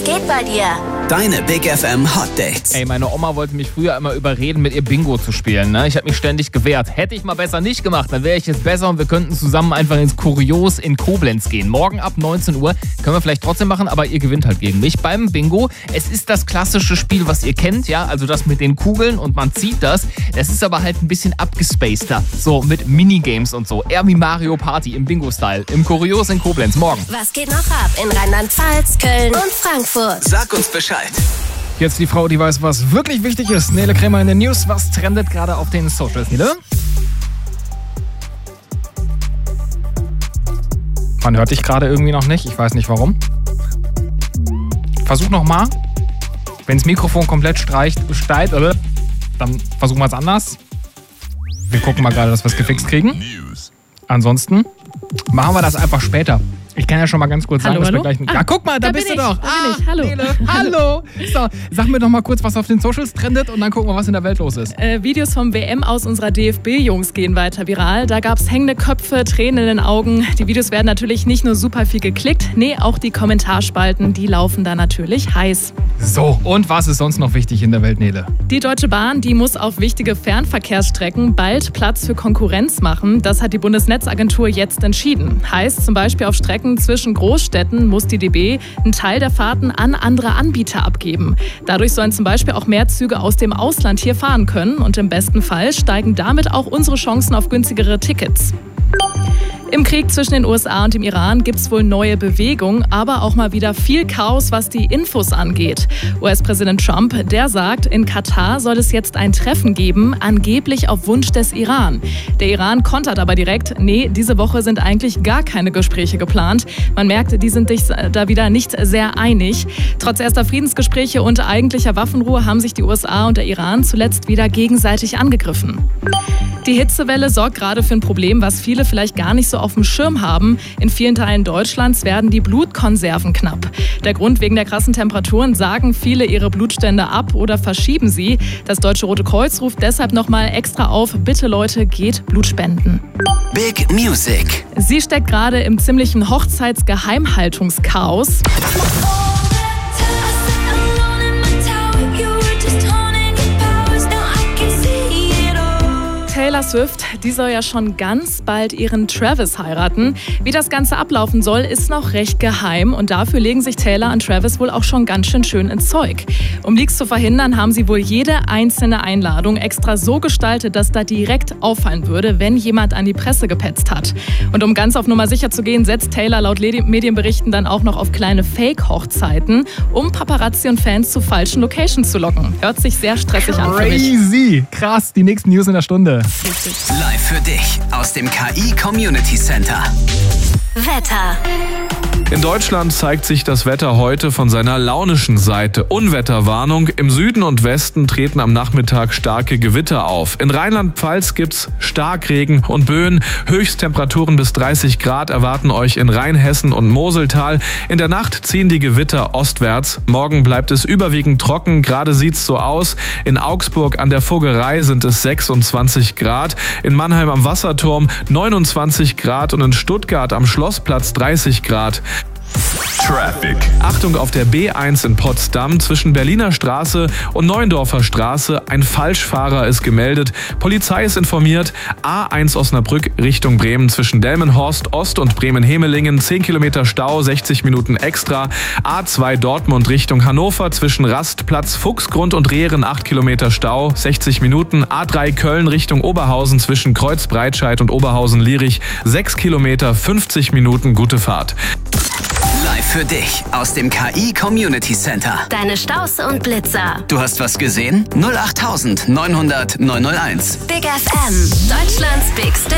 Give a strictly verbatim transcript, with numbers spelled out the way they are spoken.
geht bei dir? Deine Big F M Hot Dates. Ey, meine Oma wollte mich früher immer überreden, mit ihr Bingo zu spielen. Ne? Ich habe mich ständig gewehrt. Hätte ich mal besser nicht gemacht, dann wäre ich jetzt besser und wir könnten zusammen einfach ins Kurios in Koblenz gehen. Morgen ab neunzehn Uhr können wir vielleicht trotzdem machen, aber ihr gewinnt halt gegen mich beim Bingo. Es ist das klassische Spiel, was ihr kennt, ja, also das mit den Kugeln und man zieht das. Es ist aber halt ein bisschen abgespaceder, so mit Minigames und so. Eher wie Mario Party im Bingo-Style. Im Kurios in Koblenz morgen. Was geht noch ab in Rheinland-Pfalz, Köln und Frankfurt? Sag uns Bescheid. Jetzt die Frau, die weiß, was wirklich wichtig ist. Nele Krämer in den News. Was trendet gerade auf den Socials, Nele? Man hört dich gerade irgendwie noch nicht. Ich weiß nicht warum. Versuch nochmal. Wenn das Mikrofon komplett streicht, steigt, dann versuchen wir es anders. Wir gucken mal gerade, dass wir es gefixt kriegen. Ansonsten machen wir das einfach später. Ich kann ja schon mal ganz kurz hallo, sagen, hallo? dass wir gleich... Ah, ja, guck mal, da, da bist bin du ich, doch. da Ah, bin ich. Hallo. Nele, hallo. So, sag mir doch mal kurz, was auf den Socials trendet und dann gucken wir, was in der Welt los ist. Äh, Videos vom W M aus unserer D F B-Jungs gehen weiter viral. Da gab es hängende Köpfe, Tränen in den Augen. Die Videos werden natürlich nicht nur super viel geklickt, nee, auch die Kommentarspalten, die laufen da natürlich heiß. So, und was ist sonst noch wichtig in der Welt, Nele? Die Deutsche Bahn, die muss auf wichtige Fernverkehrsstrecken bald Platz für Konkurrenz machen. Das hat die Bundesnetzagentur jetzt entschieden. Heißt zum Beispiel auf Strecken zwischen Großstädten muss die D B einen Teil der Fahrten an andere Anbieter abgeben. Dadurch sollen zum Beispiel auch mehr Züge aus dem Ausland hier fahren können und im besten Fall steigen damit auch unsere Chancen auf günstigere Tickets. Im Krieg zwischen den U S A und dem Iran gibt es wohl neue Bewegungen, aber auch mal wieder viel Chaos, was die Infos angeht. U S-Präsident Trump, der sagt, in Katar soll es jetzt ein Treffen geben, angeblich auf Wunsch des Iran. Der Iran kontert aber direkt, nee, diese Woche sind eigentlich gar keine Gespräche geplant. Man merkt, die sind sich da wieder nicht sehr einig. Trotz erster Friedensgespräche und eigentlicher Waffenruhe haben sich die U S A und der Iran zuletzt wieder gegenseitig angegriffen. Die Hitzewelle sorgt gerade für ein Problem, was viele vielleicht gar nicht so auf dem Schirm haben. In vielen Teilen Deutschlands werden die Blutkonserven knapp. Der Grund: wegen der krassen Temperaturen sagen viele ihre Blutstände ab oder verschieben sie. Das Deutsche Rote Kreuz ruft deshalb nochmal extra auf, bitte Leute, geht Blut spenden. Big Music. Sie steckt gerade im ziemlichen Hochzeitsgeheimhaltungschaos. Taylor Swift, die soll ja schon ganz bald ihren Travis heiraten. Wie das Ganze ablaufen soll, ist noch recht geheim und dafür legen sich Taylor und Travis wohl auch schon ganz schön schön ins Zeug. Um Leaks zu verhindern, haben sie wohl jede einzelne Einladung extra so gestaltet, dass da direkt auffallen würde, wenn jemand an die Presse gepetzt hat. Und um ganz auf Nummer sicher zu gehen, setzt Taylor laut Medienberichten dann auch noch auf kleine Fake-Hochzeiten, um Paparazzi und Fans zu falschen Locations zu locken. Hört sich sehr stressig an für mich. Crazy, krass, die nächsten News in der Stunde. Live für dich aus dem K I Community Center. Wetter. In Deutschland zeigt sich das Wetter heute von seiner launischen Seite. Unwetterwarnung. Im Süden und Westen treten am Nachmittag starke Gewitter auf. In Rheinland-Pfalz gibt's Starkregen und Böen. Höchsttemperaturen bis dreißig Grad erwarten euch in Rheinhessen und Moseltal. In der Nacht ziehen die Gewitter ostwärts. Morgen bleibt es überwiegend trocken. Gerade sieht's so aus. In Augsburg an der Vogerei sind es sechsundzwanzig Grad. In Mannheim am Wasserturm neunundzwanzig Grad und in Stuttgart am Schlossplatz dreißig Grad. Traffic. Achtung, auf der B eins in Potsdam zwischen Berliner Straße und Neuendorfer Straße. Ein Falschfahrer ist gemeldet. Polizei ist informiert. A eins Osnabrück Richtung Bremen zwischen Delmenhorst Ost und Bremen-Hemelingen. zehn Kilometer Stau, sechzig Minuten extra. A zwei Dortmund Richtung Hannover zwischen Rastplatz Fuchsgrund und Rehren. acht Kilometer Stau, sechzig Minuten. A drei Köln Richtung Oberhausen zwischen Kreuzbreitscheid und Oberhausen-Lierich. sechs Kilometer, fünfzig Minuten. Gute Fahrt. Live für dich aus dem K I Community Center. Deine Staus und Blitzer. Du hast was gesehen? null acht neunhundert neunhundert neunhunderteins. Big F M. Deutschlands Big